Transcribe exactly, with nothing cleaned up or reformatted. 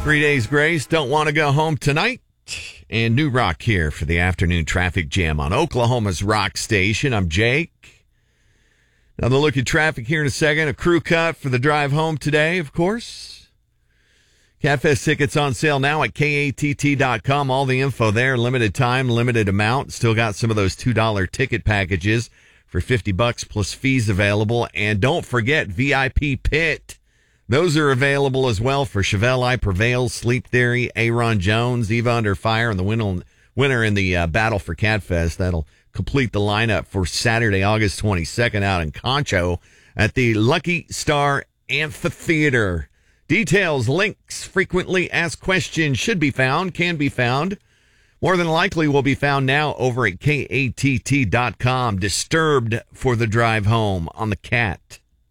Three days grace, don't want to go home tonight. And New Rock here for the afternoon traffic jam on Oklahoma's Rock Station. I'm Jake. Another look at traffic here in a second. A crew cut for the drive home today, of course. CatFest tickets on sale now at K A T T dot com. All the info there. Limited time, limited amount. Still got some of those two dollar ticket packages for fifty bucks plus fees available. And don't forget V I P Pit. Those are available as well for Chevelle, I Prevail, Sleep Theory, Aaron Jones, Eva Under Fire, and the winner, winner in the uh, Battle for CatFest. That'll complete the lineup for Saturday, August twenty-second out in Concho at the Lucky Star Amphitheater. Details, links, frequently asked questions should be found, can be found. More than likely will be found now over at K A T T dot com. Disturbed for the drive home on the Cat.